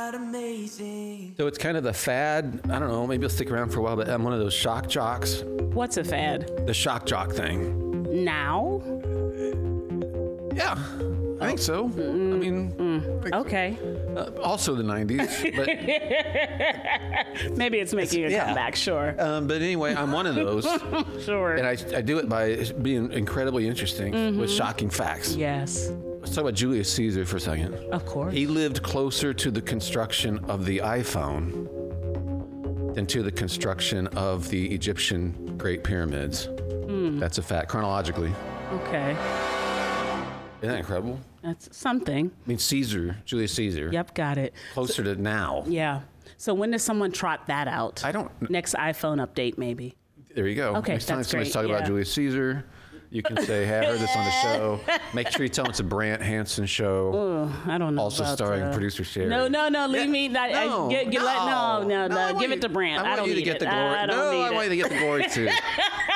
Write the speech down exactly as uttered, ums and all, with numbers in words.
quite amazing. So it's kind of the fad. I don't know. Maybe it'll stick around for a while, but I'm one of those shock jocks. What's a fad? The shock jock thing. Now? Yeah, I think so. Mm, I mean, mm, I think okay. So. Uh, also the nineties, but maybe it's making a yeah. comeback. Sure. Um, but anyway, I'm one of those. Sure. And I, I do it by being incredibly interesting Mm-hmm. with shocking facts. Yes. Let's talk about Julius Caesar for a second. Of course. He lived closer to the construction of the iPhone than to the construction of the Egyptian Great Pyramids. Mm. That's a fact, chronologically. Okay. Isn't that incredible? That's something. I mean, Caesar, Julius Caesar. Yep, got it. Closer so, to now. Yeah. So when does someone trot that out? I don't. Next iPhone update, maybe. There you go. Okay, Next time that's somebody's great. talking Yeah. about Julius Caesar, you can say, hey, I heard this on the show. Make sure you tell them it's a Brant Hansen show. Oh, I don't know. Also about, starring uh, producer Sherry. No, no, no. Leave Yeah. me. Not, No, I, get, get, no. let, no, no, No, no. I want Give you- it to Brant. I want don't you to need get it. the glory. I don't no, need I want it. you to get the glory too.